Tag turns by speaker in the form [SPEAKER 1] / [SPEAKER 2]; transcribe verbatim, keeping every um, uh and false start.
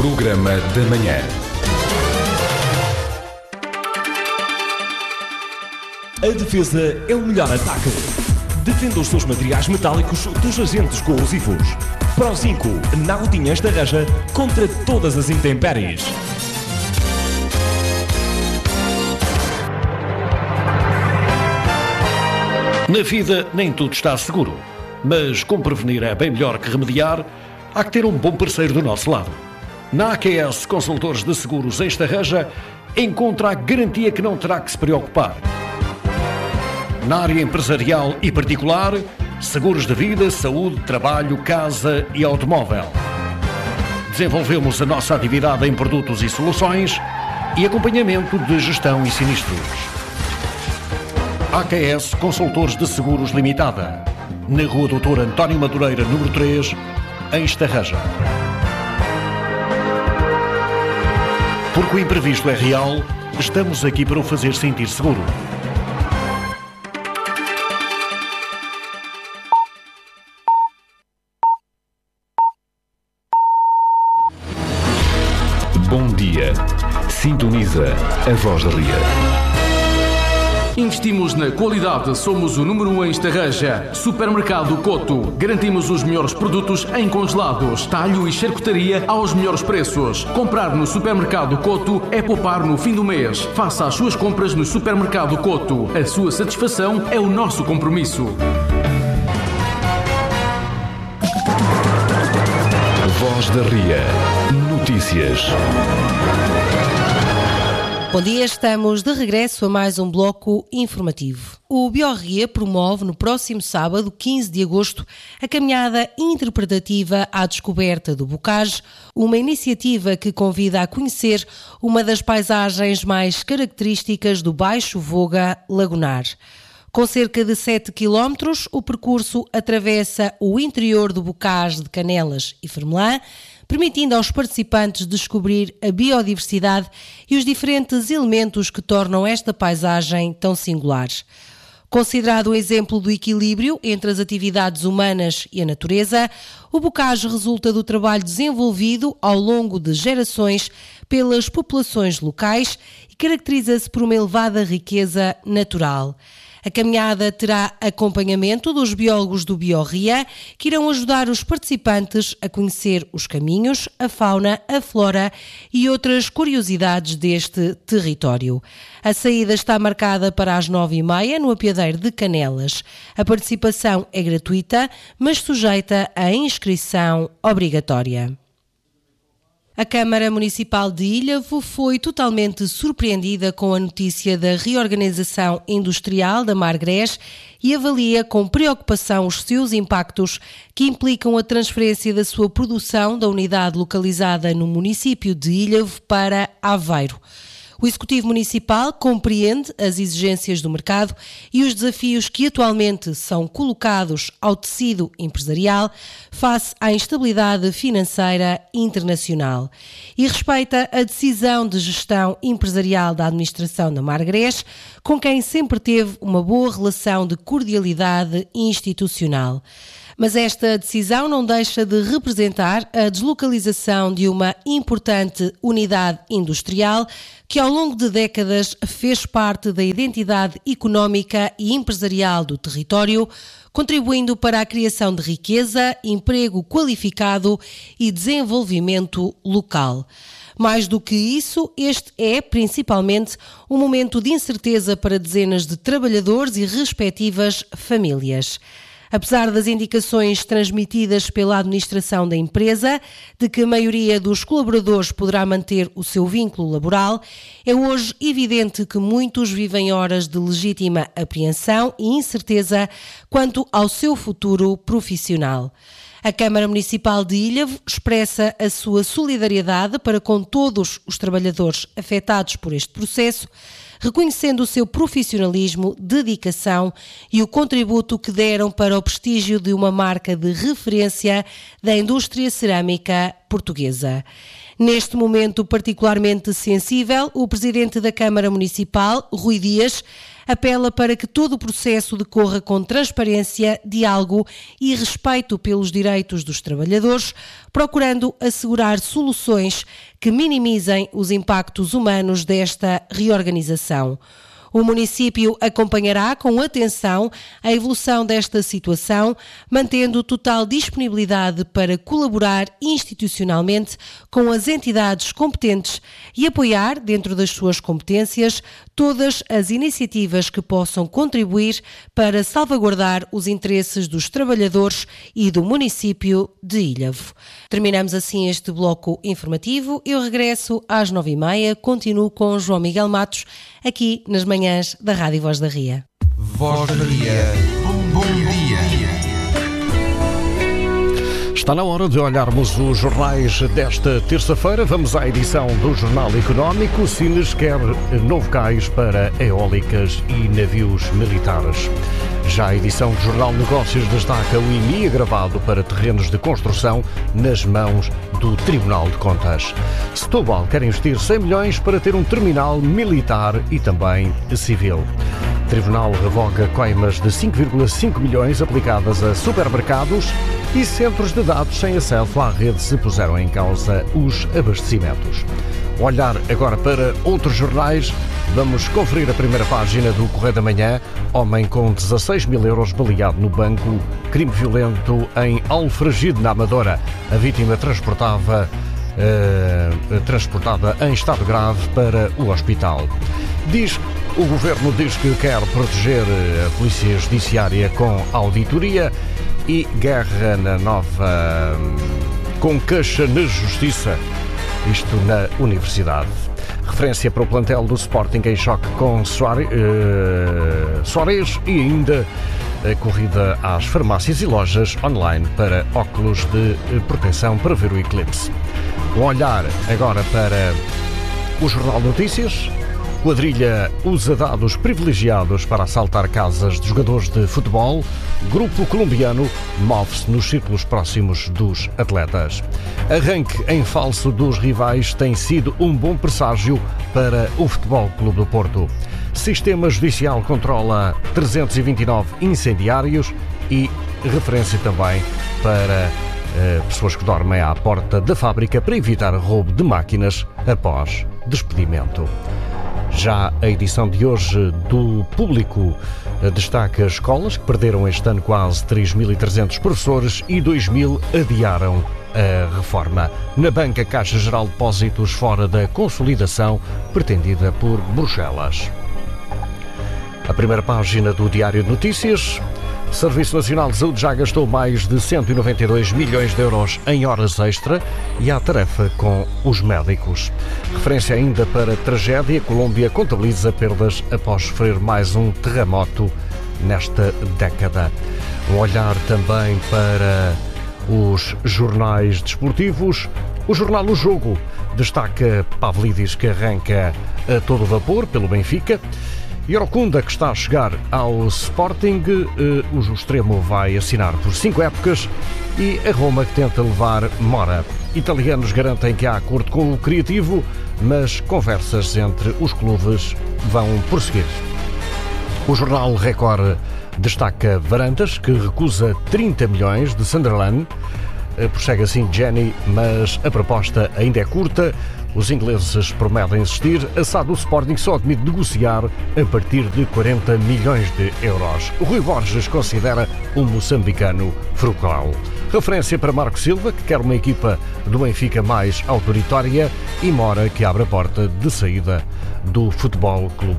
[SPEAKER 1] Programa da Manhã. A defesa é o melhor ataque. Defenda os seus materiais metálicos dos agentes corrosivos. Pro cinco, na Rodinha Estarreja, contra todas as intempéries.
[SPEAKER 2] Na vida nem tudo está seguro, mas como prevenir é bem melhor que remediar, há que ter um bom parceiro do nosso lado. Na A Q S Consultores de Seguros em Estarreja, encontra a garantia que não terá que se preocupar. Na área empresarial e particular, seguros de vida, saúde, trabalho, casa e automóvel. Desenvolvemos a nossa atividade em produtos e soluções e acompanhamento de gestão e sinistros. A Q S Consultores de Seguros Limitada, na Rua doutor António Madureira, número três, em Estarreja. Porque o imprevisto é real, estamos aqui para o fazer sentir seguro.
[SPEAKER 1] Bom dia. Sintoniza a Voz da Ria.
[SPEAKER 3] Investimos na qualidade, somos o número um em Estarreja. Supermercado Coto. Garantimos os melhores produtos em congelados, talho e charcutaria aos melhores preços. Comprar no Supermercado Coto é poupar no fim do mês. Faça as suas compras no Supermercado Coto. A sua satisfação é o nosso compromisso.
[SPEAKER 1] Voz da Ria. Notícias.
[SPEAKER 4] Bom dia, estamos de regresso a mais um bloco informativo. O BioRia promove no próximo sábado, quinze de agosto, a caminhada interpretativa à descoberta do Bocage, uma iniciativa que convida a conhecer uma das paisagens mais características do Baixo Voga Lagonar. Com cerca de sete quilómetros, o percurso atravessa o interior do Bocage de Canelas e Fermelã, permitindo aos participantes descobrir a biodiversidade e os diferentes elementos que tornam esta paisagem tão singular. Considerado um exemplo do equilíbrio entre as atividades humanas e a natureza, o Bocage resulta do trabalho desenvolvido ao longo de gerações pelas populações locais e caracteriza-se por uma elevada riqueza natural. A caminhada terá acompanhamento dos biólogos do BioRia, que irão ajudar os participantes a conhecer os caminhos, a fauna, a flora e outras curiosidades deste território. A saída está marcada para as nove e meia no apiadeiro de Canelas. A participação é gratuita, mas sujeita à inscrição obrigatória. A Câmara Municipal de Ilhavo foi totalmente surpreendida com a notícia da reorganização industrial da Margrés e avalia com preocupação os seus impactos que implicam a transferência da sua produção da unidade localizada no município de Ilhavo para Aveiro. O Executivo Municipal compreende as exigências do mercado e os desafios que atualmente são colocados ao tecido empresarial face à instabilidade financeira internacional e respeita a decisão de gestão empresarial da administração da Margrés, com quem sempre teve uma boa relação de cordialidade institucional. Mas esta decisão não deixa de representar a deslocalização de uma importante unidade industrial que ao longo de décadas fez parte da identidade económica e empresarial do território, contribuindo para a criação de riqueza, emprego qualificado e desenvolvimento local. Mais do que isso, este é, principalmente, um momento de incerteza para dezenas de trabalhadores e respectivas famílias. Apesar das indicações transmitidas pela administração da empresa de que a maioria dos colaboradores poderá manter o seu vínculo laboral, é hoje evidente que muitos vivem horas de legítima apreensão e incerteza quanto ao seu futuro profissional. A Câmara Municipal de Ilhavo expressa a sua solidariedade para com todos os trabalhadores afetados por este processo, reconhecendo o seu profissionalismo, dedicação e o contributo que deram para o prestígio de uma marca de referência da indústria cerâmica portuguesa. Neste momento particularmente sensível, o Presidente da Câmara Municipal, Rui Dias, apela para que todo o processo decorra com transparência, diálogo e respeito pelos direitos dos trabalhadores, procurando assegurar soluções que minimizem os impactos humanos desta reorganização. O município acompanhará com atenção a evolução desta situação, mantendo total disponibilidade para colaborar institucionalmente com as entidades competentes e apoiar, dentro das suas competências, todas as iniciativas que possam contribuir para salvaguardar os interesses dos trabalhadores e do município de Ilhavo. Terminamos assim este bloco informativo. Eu regresso às nove e meia, continuo com João Miguel Matos, aqui nas manhãs da Rádio Voz da Ria.
[SPEAKER 5] Voz da Ria. Bom, bom dia.
[SPEAKER 2] Está na hora de olharmos os jornais desta terça-feira. Vamos à edição do Jornal Económico. Sines quer novo cais para eólicas e navios militares. Já a edição do Jornal Negócios destaca o I M I agravado para terrenos de construção nas mãos do Tribunal de Contas. Setúbal quer investir cem milhões para ter um terminal militar e também civil. Tribunal revoga coimas de cinco vírgula cinco milhões aplicadas a supermercados e centros de dados sem acesso à rede se puseram em causa os abastecimentos. Olhar agora para outros jornais. Vamos conferir a primeira página do Correio da Manhã. Homem com dezasseis mil euros baleado no banco. Crime violento em Alfragide, na Amadora. A vítima transportava, uh, transportada em estado grave para o hospital. Diz, o Governo diz que quer proteger a Polícia Judiciária com auditoria e guerra na nova... com caixa na Justiça. Isto na Universidade. Referência para o plantel do Sporting em choque com Soares, uh, Soares e ainda a corrida às farmácias e lojas online para óculos de proteção para ver o eclipse. Um olhar agora para o Jornal Notícias. Quadrilha usa dados privilegiados para assaltar casas de jogadores de futebol. Grupo colombiano move-se nos círculos próximos dos atletas. Arranque em falso dos rivais tem sido um bom presságio para o Futebol Clube do Porto. Sistema Judicial controla trezentos e vinte e nove incendiários e referência também para uh, pessoas que dormem à porta da fábrica para evitar roubo de máquinas após despedimento. Já a edição de hoje do Público destaca escolas que perderam este ano quase três mil e trezentos professores e dois mil adiaram a reforma. Na banca, Caixa Geral de Depósitos fora da consolidação pretendida por Bruxelas. A primeira página do Diário de Notícias. Serviço Nacional de Saúde já gastou mais de cento e noventa e dois milhões de euros em horas extra e há tarefa com os médicos. Referência ainda para tragédia, Colômbia contabiliza perdas após sofrer mais um terremoto nesta década. Um olhar também para os jornais desportivos. O jornal O Jogo destaca Pavlidis, que arranca a todo vapor pelo Benfica. Irocunda, que está a chegar ao Sporting, o extremo vai assinar por cinco épocas, e a Roma, que tenta levar Mora. Italianos garantem que há acordo com o Criativo, mas conversas entre os clubes vão prosseguir. O jornal Record destaca Varandas, que recusa trinta milhões de Sunderland. Prossegue assim Jenny, mas a proposta ainda é curta. Os ingleses prometem insistir. A S A D do Sporting só admite negociar a partir de quarenta milhões de euros. O Rui Borges considera o moçambicano frugal. Referência para Marco Silva, que quer uma equipa do Benfica mais autoritária, e Mora, que abre a porta de saída do Futebol Clube